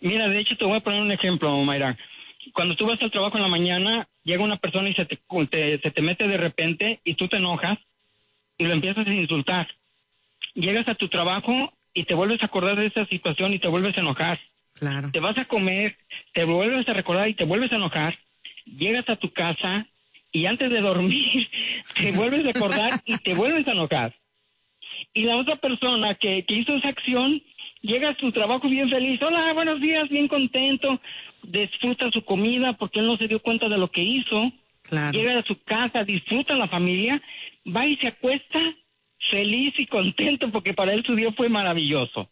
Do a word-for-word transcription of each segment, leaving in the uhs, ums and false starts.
Mira, de hecho te voy a poner un ejemplo, Mayra. Cuando tú vas al trabajo en la mañana, llega una persona y se te, te, se te mete de repente y tú te enojas y lo empiezas a insultar. Llegas a tu trabajo y te vuelves a acordar de esa situación y te vuelves a enojar. Claro. Te vas a comer, te vuelves a recordar y te vuelves a enojar. Llegas a tu casa y antes de dormir te vuelves a acordar y te vuelves a enojar. Y la otra persona que, que hizo esa acción llega a su trabajo bien feliz. Hola, buenos días, bien contento. Disfruta su comida porque él no se dio cuenta de lo que hizo. Claro. Llega a su casa, disfruta la familia, va y se acuesta feliz y contento porque para él su día fue maravilloso.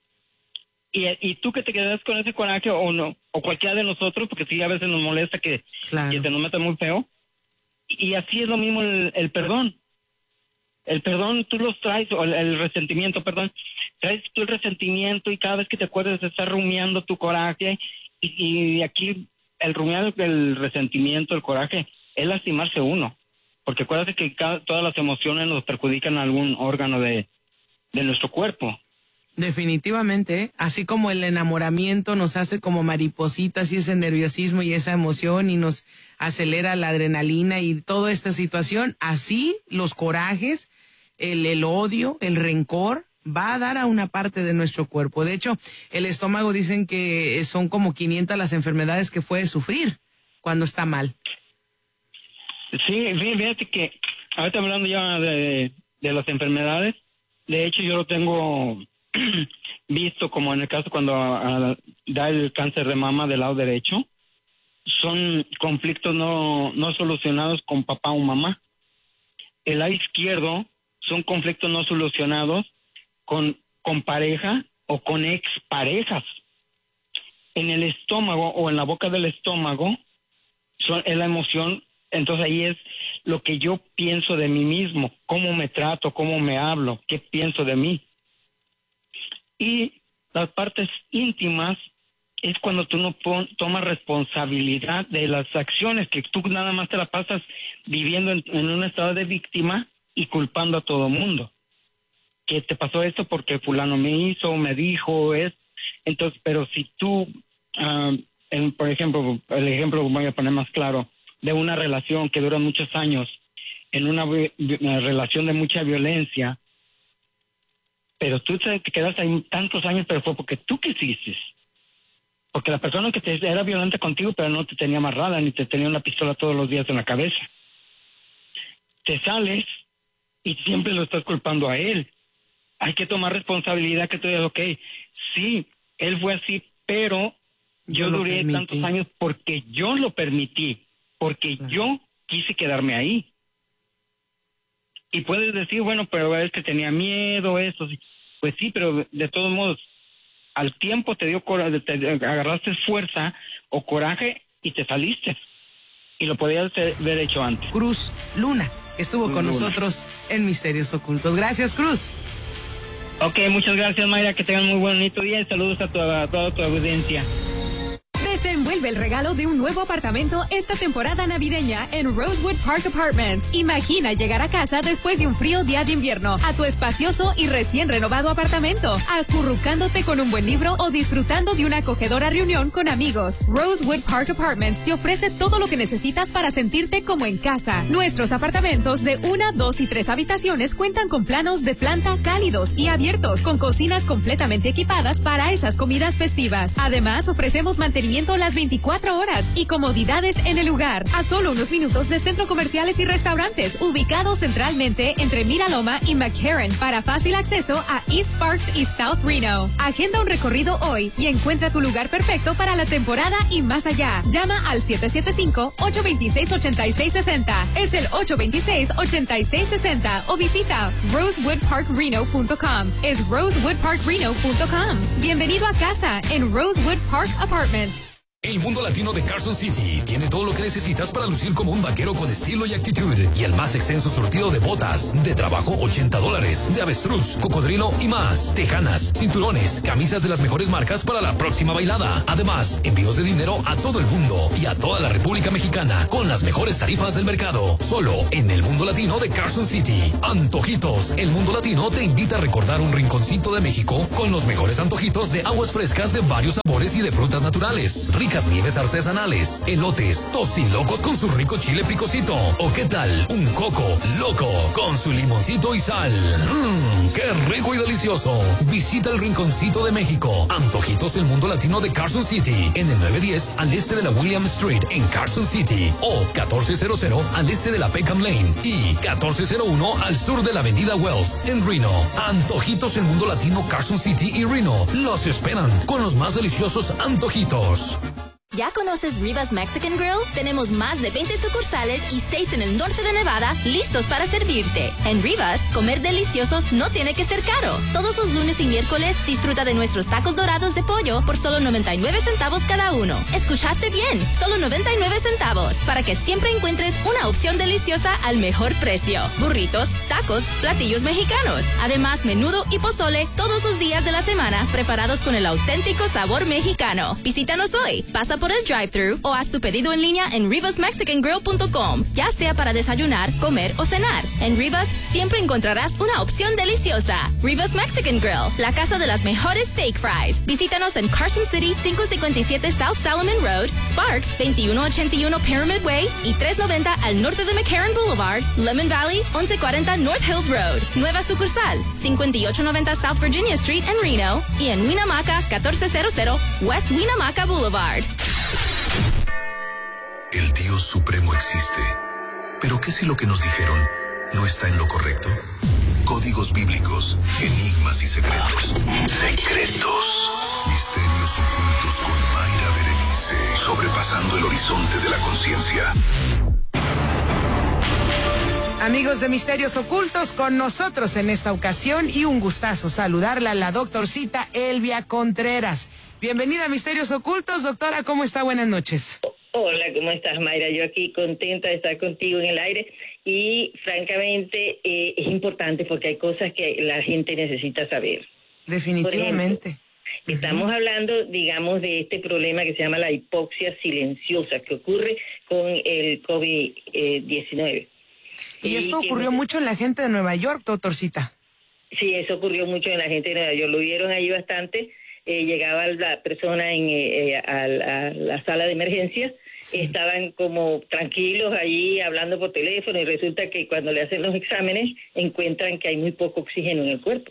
Y, y tú que te quedas con ese coraje o no, o cualquiera de nosotros, porque sí a veces nos molesta que, claro. que se nos meta muy feo. Y así es lo mismo el, el perdón. El perdón tú los traes, o el, el resentimiento, perdón, traes tú el resentimiento y cada vez que te acuerdas estás rumiando tu coraje y, y aquí el rumiar el resentimiento, el coraje, es lastimarse uno. Porque acuérdate que cada, todas las emociones nos perjudican a algún órgano de, de nuestro cuerpo. Definitivamente, ¿eh? Así como el enamoramiento nos hace como maripositas y ese nerviosismo y esa emoción y nos acelera la adrenalina y toda esta situación, así los corajes, el, el odio, el rencor va a dar a una parte de nuestro cuerpo. De hecho, el estómago dicen que son como quinientas las enfermedades que puede sufrir cuando está mal. Sí, fíjate que ahorita hablando ya de, de las enfermedades, de hecho yo lo tengo visto como en el caso cuando uh, da el cáncer de mama del lado derecho, son conflictos no, no solucionados con papá o mamá. El lado izquierdo son conflictos no solucionados con, con pareja o con exparejas. En el estómago o en la boca del estómago son, es la emoción. Entonces ahí es lo que yo pienso de mí mismo, cómo me trato, cómo me hablo, qué pienso de mí. Y las partes íntimas es cuando tú no pon, tomas responsabilidad de las acciones, que tú nada más te la pasas viviendo en, en un estado de víctima y culpando a todo mundo. Que te pasó esto porque fulano me hizo, me dijo, es. Entonces, pero si tú, uh, en, por ejemplo, el ejemplo voy a poner más claro, de una relación que dura muchos años, en una, una relación de mucha violencia, pero tú te, te quedaste ahí tantos años, pero fue porque tú quisiste. Porque la persona que te, era violenta contigo, pero no te tenía amarrada, ni te tenía una pistola todos los días en la cabeza. Te sales y siempre lo estás culpando a él. Hay que tomar responsabilidad, que tú digas, ok, sí, él fue así, pero yo, yo duré permití. tantos años porque yo lo permití. Porque claro. yo quise quedarme ahí. Y puedes decir, bueno, pero es que tenía miedo, eso. Pues sí, pero de todos modos, al tiempo te dio coraje, te agarraste fuerza o coraje y te saliste. Y lo podías haber hecho antes. Cruz Luna estuvo Cruz con Luna. nosotros en Misterios Ocultos. Gracias, Cruz. Ok, muchas gracias, Mayra. Que tengan muy bonito día y saludos a, tu, a toda tu audiencia. Desenvuelve el regalo de un nuevo apartamento esta temporada navideña en Rosewood Park Apartments. Imagina llegar a casa después de un frío día de invierno a tu espacioso y recién renovado apartamento, acurrucándote con un buen libro o disfrutando de una acogedora reunión con amigos. Rosewood Park Apartments te ofrece todo lo que necesitas para sentirte como en casa. Nuestros apartamentos de una, dos y tres habitaciones cuentan con planos de planta cálidos y abiertos, con cocinas completamente equipadas para esas comidas festivas. Además, ofrecemos mantenimiento las veinticuatro horas y comodidades en el lugar, a solo unos minutos de centros comerciales y restaurantes, ubicados centralmente entre Miraloma y McCarran para fácil acceso a East Sparks y South Reno. Agenda un recorrido hoy y encuentra tu lugar perfecto para la temporada y más allá. Llama al siete siete cinco, ocho dos seis, ocho seis seis cero. Es el ocho dos seis, ocho seis seis cero o visita rosewood park reno punto com. Es rosewood park reno punto com. Bienvenido a casa en Rosewood Park Apartments. El mundo latino de Carson City tiene todo lo que necesitas para lucir como un vaquero con estilo y actitud. Y el más extenso surtido de botas, de trabajo ochenta dólares, de avestruz, cocodrilo y más. Tejanas, cinturones, camisas de las mejores marcas para la próxima bailada. Además, envíos de dinero a todo el mundo y a toda la República Mexicana con las mejores tarifas del mercado. Solo en el mundo latino de Carson City. Antojitos. El mundo latino te invita a recordar un rinconcito de México con los mejores antojitos de aguas frescas de varios sabores y de frutas naturales. Ricas nieves artesanales, elotes, tostilocos con su rico chile picosito. ¿O qué tal? Un coco loco con su limoncito y sal. Mmm, qué rico y delicioso. Visita el rinconcito de México. Antojitos el mundo latino de Carson City. En el nueve diez al este de la William Street en Carson City. O catorce cero cero al este de la Peckham Lane. Y catorce cero uno al sur de la avenida Wells en Reno. Antojitos el mundo latino Carson City y Reno. Los esperan con los más deliciosos antojitos. ¿Ya conoces Rivas Mexican Grill? Tenemos más de veinte sucursales y seis en el norte de Nevada listos para servirte. En Rivas, comer delicioso no tiene que ser caro. Todos los lunes y miércoles disfruta de nuestros tacos dorados de pollo por solo noventa y nueve centavos cada uno. ¿Escuchaste bien? Solo noventa y nueve centavos para que siempre encuentres una opción deliciosa al mejor precio. Burritos, tacos, platillos mexicanos. Además, menudo y pozole todos los días de la semana preparados con el auténtico sabor mexicano. Visítanos hoy. Pasa por el drive-thru o haz tu pedido en línea en rivas mexican grill punto com, ya sea para desayunar, comer o cenar. En Rivas siempre encontrarás una opción deliciosa. Rivas Mexican Grill, la casa de las mejores steak fries. Visítanos en Carson City, quinientos cincuenta y siete South Salomon Road, Sparks, veintiuno ochenta y uno Pyramid Way y trescientos noventa al norte de McCarran Boulevard, Lemon Valley, once cuarenta North Hills Road. Nueva sucursal, cincuenta y ocho noventa South Virginia Street en Reno y en Winamaca, catorce cero cero West Winamaca Boulevard. El Dios Supremo existe. ¿Pero qué si lo que nos dijeron no está en lo correcto? Códigos bíblicos, enigmas y secretos. Secretos. Misterios ocultos con Mayra Berenice. Sobrepasando el horizonte de la conciencia. Amigos de Misterios Ocultos, con nosotros en esta ocasión y un gustazo saludarla, la doctorcita Elvia Contreras. Bienvenida a Misterios Ocultos, doctora, ¿cómo está? Buenas noches. Hola, ¿cómo estás, Mayra? Yo aquí contenta de estar contigo en el aire y francamente eh, es importante porque hay cosas que la gente necesita saber. Definitivamente. Por ejemplo, estamos uh-huh. hablando, digamos, de este problema que se llama la hipoxia silenciosa que ocurre con el COVID diecinueve. Y esto y ocurrió que, mucho en la gente de Nueva York, doctorcita. Sí, eso ocurrió mucho en la gente de Nueva York. Lo vieron ahí bastante. Eh, llegaba la persona en, eh, a, a la sala de emergencia. Sí. Estaban como tranquilos allí hablando por teléfono y resulta que cuando le hacen los exámenes encuentran que hay muy poco oxígeno en el cuerpo,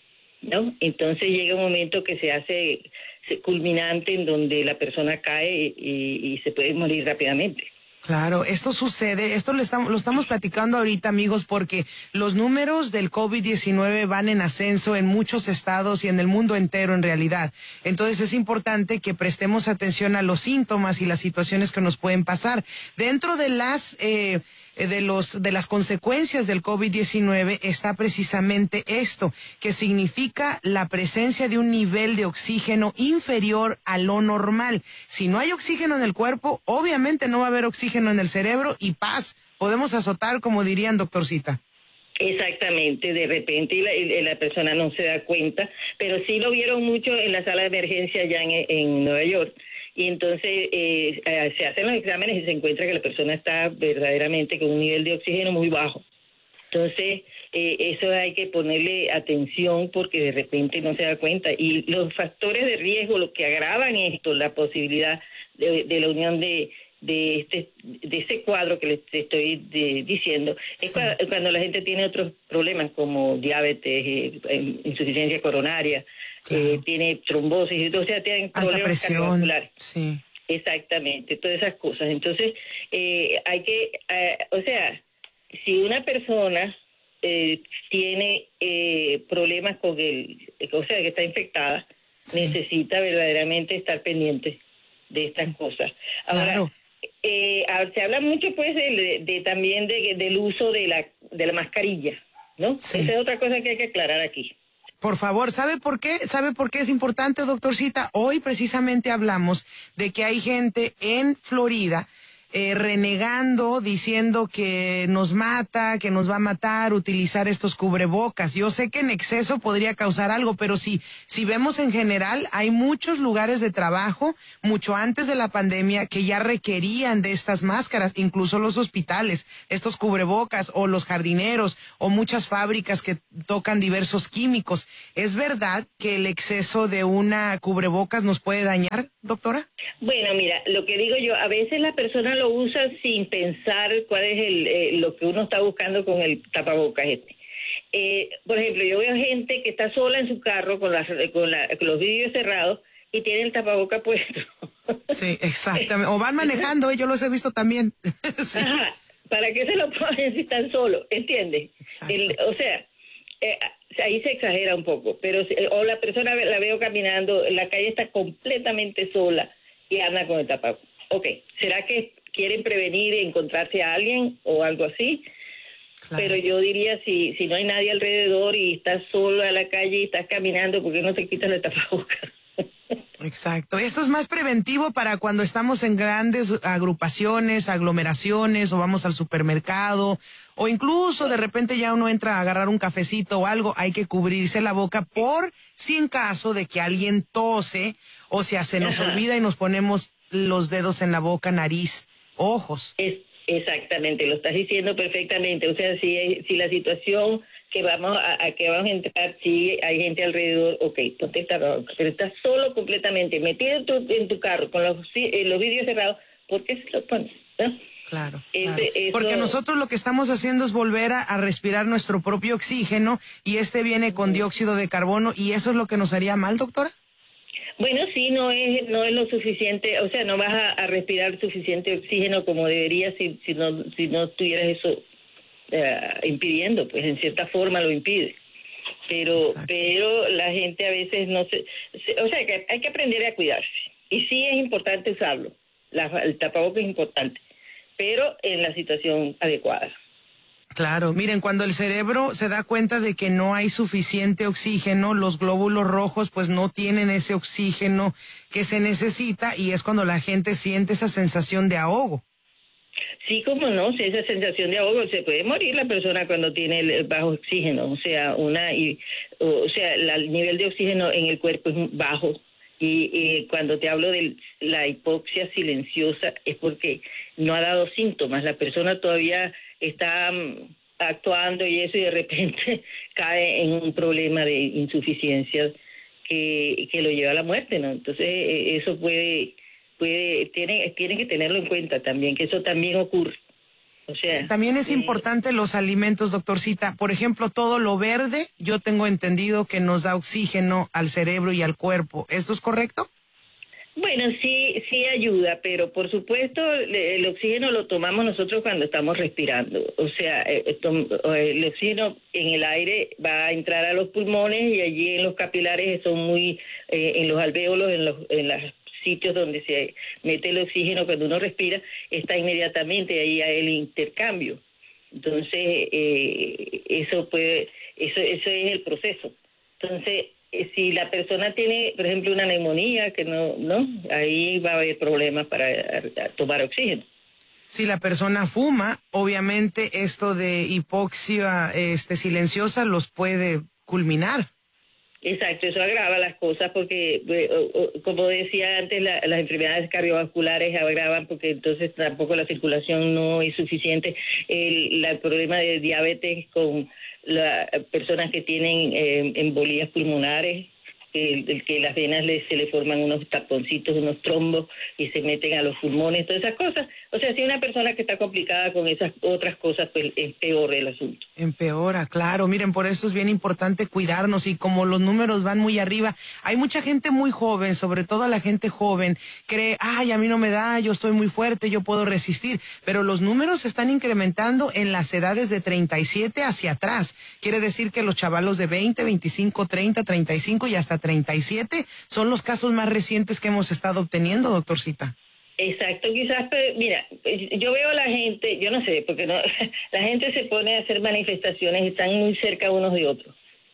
¿no? Entonces llega un momento que se hace culminante en donde la persona cae y, y se puede morir rápidamente. Claro, esto sucede, esto lo estamos, lo estamos platicando ahorita, amigos, porque los números del COVID diecinueve van en ascenso en muchos estados y en el mundo entero en realidad. Entonces es importante que prestemos atención a los síntomas y las situaciones que nos pueden pasar. Dentro de las eh, de los de las consecuencias del COVID diecinueve está precisamente esto, que significa la presencia de un nivel de oxígeno inferior a lo normal. Si no hay oxígeno en el cuerpo, obviamente no va a haber oxígeno en el cerebro y paz, podemos azotar, como dirían, doctorcita. Exactamente, de repente y la, y la persona no se da cuenta, pero sí lo vieron mucho en la sala de emergencia allá en, en Nueva York. Y entonces eh, eh, se hacen los exámenes y se encuentra que la persona está verdaderamente con un nivel de oxígeno muy bajo. Entonces, eh, eso hay que ponerle atención porque de repente no se da cuenta. Y los factores de riesgo, lo que agravan esto, la posibilidad de, de la unión de de este de ese cuadro que les estoy de, diciendo, sí. es cuando, cuando la gente tiene otros problemas como diabetes, eh, insuficiencia coronaria, claro. eh, tiene trombosis, o sea, tienen alta problemas presión, cardiovasculares. Sí. Exactamente, todas esas cosas. Entonces, eh, hay que, eh, o sea, si una persona eh, tiene eh, problemas con el, o sea, que está infectada, sí. necesita verdaderamente estar pendiente de estas cosas. Ahora, claro. Eh, se habla mucho pues de, de también de, del uso de la de la mascarilla, ¿no? Sí. Esa es otra cosa que hay que aclarar aquí. Por favor, ¿sabe por qué? ¿Sabe por qué es importante, doctorcita? Hoy precisamente hablamos de que hay gente en Florida eh, renegando, diciendo que nos mata, que nos va a matar utilizar estos cubrebocas. Yo sé que en exceso podría causar algo, pero si, si vemos en general, hay muchos lugares de trabajo, mucho antes de la pandemia, que ya requerían de estas máscaras, incluso los hospitales, estos cubrebocas, o los jardineros, o muchas fábricas que tocan diversos químicos. ¿Es verdad que el exceso de una cubrebocas nos puede dañar, doctora? Bueno, mira, lo que digo yo, a veces la persona lo usa sin pensar cuál es el, eh, lo que uno está buscando con el tapabocas este. Eh, por ejemplo, yo veo gente que está sola en su carro con, las, con, la, con los vidrios cerrados y tiene el tapabocas puesto. Sí, exactamente. O van manejando, yo los he visto también. Sí. Ajá, ¿para qué se lo ponen si están solos? ¿Entiendes? El, o sea, eh, ahí se exagera un poco, pero o la persona la veo caminando, la calle está completamente sola y anda con el tapabocas. Ok, ¿será que quieren prevenir encontrarse a alguien o algo así? Claro. Pero yo diría, si si no hay nadie alrededor y estás solo a la calle y estás caminando, ¿por qué no te quitas el tapabocas? Exacto. Esto es más preventivo para cuando estamos en grandes agrupaciones, aglomeraciones, o vamos al supermercado, o incluso de repente ya uno entra a agarrar un cafecito o algo, hay que cubrirse la boca por si en caso de que alguien tose, o sea, se nos Ajá. olvida y nos ponemos los dedos en la boca, nariz, ojos. Es, exactamente, lo estás diciendo perfectamente. O sea, si, si la situación que vamos a, a que vamos a entrar, si hay gente alrededor, ok, ponte el tapabocas, pero estás solo completamente, metido en tu, en tu carro con los, los vidrios cerrados, ¿por qué se lo pones? ¿No? Claro, Ese, claro. Eso... Porque nosotros lo que estamos haciendo es volver a, a respirar nuestro propio oxígeno, y este viene con dióxido de carbono, y eso es lo que nos haría mal, doctora. Bueno, sí, no es no es lo suficiente, o sea, no vas a, a respirar suficiente oxígeno como debería si si no si no tuvieras eso uh, impidiendo, pues en cierta forma lo impide. Pero Exacto. pero la gente a veces no se, se, o sea, que hay que aprender a cuidarse. Y sí es importante usarlo. La, el tapabocas es importante, pero en la situación adecuada. Claro, miren, cuando el cerebro se da cuenta de que no hay suficiente oxígeno, los glóbulos rojos pues no tienen ese oxígeno que se necesita, y es cuando la gente siente esa sensación de ahogo. Sí, como no, si esa sensación de ahogo, se puede morir la persona cuando tiene el bajo oxígeno, o sea, una y, o sea, la, el nivel de oxígeno en el cuerpo es bajo. Y, y cuando te hablo de la hipoxia silenciosa es porque no ha dado síntomas, la persona todavía está um, actuando y eso, y de repente cae en un problema de insuficiencia que, que lo lleva a la muerte, ¿no? Entonces eso puede, puede, tiene, tiene que tenerlo en cuenta también, que eso también ocurre. O sea, también es eh, importante los alimentos, doctorcita. Por ejemplo, todo lo verde, yo tengo entendido que nos da oxígeno al cerebro y al cuerpo. ¿Esto es correcto? Bueno, sí, sí ayuda, pero por supuesto el oxígeno lo tomamos nosotros cuando estamos respirando. O sea, el oxígeno en el aire va a entrar a los pulmones, y allí en los capilares son muy, eh, en los alvéolos, en los, en las sitios donde se mete el oxígeno cuando uno respira, está inmediatamente ahí el intercambio. Entonces, eh, eso puede, eso, eso es el proceso. Entonces, eh, si la persona tiene, por ejemplo, una neumonía, que no, no, ahí va a haber problemas para a, a tomar oxígeno. Si la persona fuma, obviamente esto de hipoxia este, silenciosa los puede culminar. Exacto, eso agrava las cosas porque, como decía antes, la, las enfermedades cardiovasculares agravan porque entonces tampoco la circulación no es suficiente. El, la, el problema de diabetes con las personas que tienen eh, embolías pulmonares, el, el que las venas le, se le forman unos taponcitos, unos trombos y se meten a los pulmones, todas esas cosas. O sea, si una persona que está complicada con esas otras cosas, pues es peor el asunto. Empeora, claro. Miren, por eso es bien importante cuidarnos, y como los números van muy arriba, hay mucha gente muy joven, sobre todo la gente joven, cree, ay, a mí no me da, yo estoy muy fuerte, yo puedo resistir, pero los números se están incrementando en las edades de treinta y siete hacia atrás. Quiere decir que los chavalos de veinte, veinticinco, treinta, treinta y cinco y hasta treinta y siete son los casos más recientes que hemos estado obteniendo, doctorcita. Exacto, quizás, pero mira, yo veo a la gente, yo no sé, porque no, la gente se pone a hacer manifestaciones y están muy cerca unos de otros.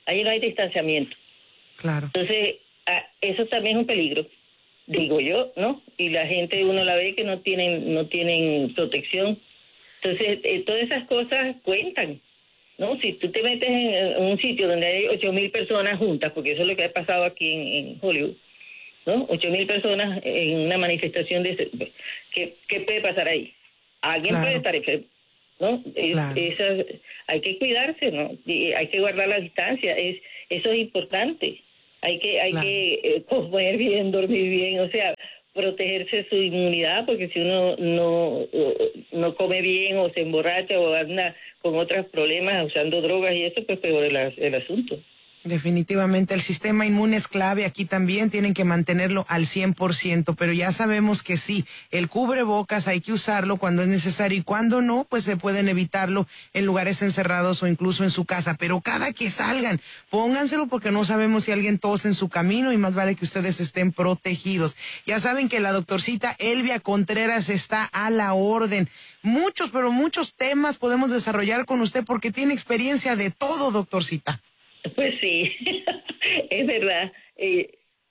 ahí no hay distanciamiento. Claro. Entonces, eso también es un peligro, digo yo, ¿no? Y la gente, uno la ve que no tienen, no tienen protección. Entonces, eh, todas esas cosas cuentan, ¿no? Si tú te metes en un sitio donde hay ocho mil personas juntas, porque eso es lo que ha pasado aquí en, en Hollywood, ¿no? Ocho mil personas en una manifestación de ese, ¿qué, qué puede pasar ahí? Alguien claro. puede estar enfermo, ¿no? Es, claro. esas, hay que cuidarse, ¿no? Y hay que guardar la distancia, es eso es importante. Hay que hay claro. que eh, comer bien, dormir bien, o sea, protegerse su inmunidad, porque si uno no no come bien o se emborracha o anda con otros problemas usando drogas y eso, pues peor el, el asunto. Definitivamente el sistema inmune es clave, aquí también tienen que mantenerlo al cien por ciento, pero ya sabemos que sí, el cubrebocas hay que usarlo cuando es necesario y cuando no, pues se pueden evitarlo en lugares encerrados o incluso en su casa, pero cada que salgan, pónganselo porque no sabemos si alguien tose en su camino y más vale que ustedes estén protegidos. Ya saben que la doctorcita Elvia Contreras está a la orden. Muchos, pero muchos temas podemos desarrollar con usted porque tiene experiencia de todo, doctorcita. Pues sí, es verdad. Eh,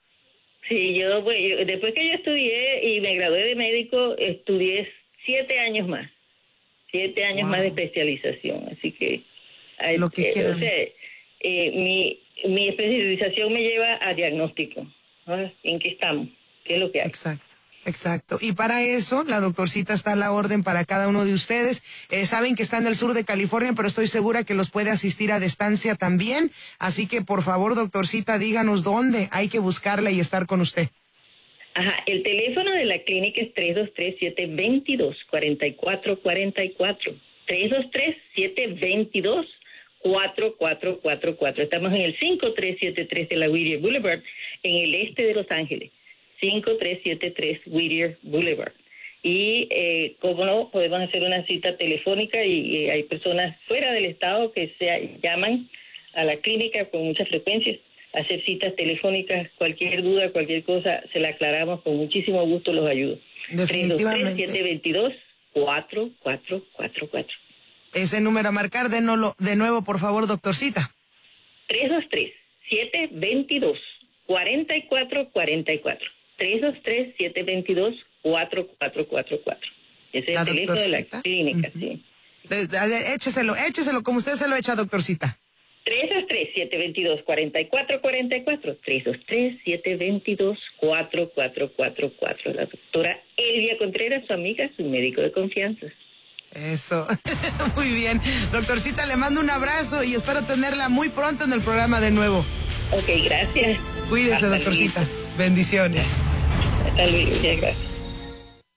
sí, yo, pues, yo, después que yo estudié y me gradué de médico, estudié siete años más, siete años wow. más de especialización. Así que, lo que eh, o sea, eh, mi, mi especialización me lleva a diagnóstico. ¿No? ¿En qué estamos? ¿Qué es lo que hay? Exacto. Exacto. Y para eso, la doctorcita está a la orden para cada uno de ustedes. Eh, saben que está en el sur de California, pero estoy segura que los puede asistir a distancia también. Así que, por favor, doctorcita, díganos dónde hay que buscarla y estar con usted. Ajá, el teléfono de la clínica es tres dos tres, siete dos dos, cuatro cuatro cuatro cuatro. tres dos tres, siete dos dos, cuatro cuatro cuatro cuatro. Estamos en el cinco tres siete tres de la Whittier Boulevard, en el este de Los Ángeles. cinco tres siete tres Whittier Boulevard. Y, eh, como no, podemos hacer una cita telefónica y, y hay personas fuera del estado que se llaman a la clínica con mucha frecuencia, hacer citas telefónicas, cualquier duda, cualquier cosa, se la aclaramos, con muchísimo gusto los ayudo. Definitivamente. tres dos tres, siete dos dos, cuatro cuatro cuatro cuatro. Ese número a marcar, de, no lo, de nuevo, por favor, doctorcita. tres dos tres, siete dos dos, cuatro cuatro cuatro cuatro. tres dos tres, siete dos dos, cuatro cuatro cuatro cuatro. Ese es el teléfono de la clínica, uh-huh. sí. Écheselo, écheselo como usted se lo echa, doctorcita. tres dos tres, siete dos dos, cuatro cuatro cuatro cuatro. tres dos tres, siete dos dos, cuatro cuatro cuatro cuatro. La doctora Elvia Contreras, su amiga, su médico de confianza. Eso. Muy bien. Doctorcita, le mando un abrazo y espero tenerla muy pronto en el programa de nuevo. Ok, gracias. Cuídese, Hasta doctorcita. Luego. Bendiciones. Hasta luego, gracias.